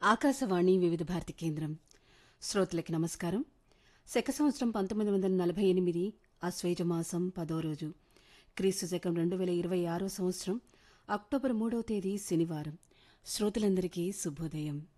ఆకాశవాణి వివిధ భారతి కేంద్రం శ్రోతలకి నమస్కారం. శక సంవత్సరం 1948 అశ్వేజ మాసం 10వ రోజు, క్రీస్తు శకం 2026 సంవత్సరం అక్టోబర్ 3వ తేదీ శనివారం. శ్రోతలందరికీ శుభోదయం.